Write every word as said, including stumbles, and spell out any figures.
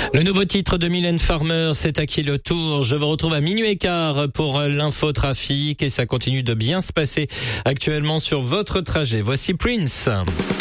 Le nouveau titre de Mylène Farmer, c'est à qui le tour. Je vous retrouve à minuit et quart pour l'infotrafic et ça continue de bien se passer actuellement sur votre trajet. Voici Prince.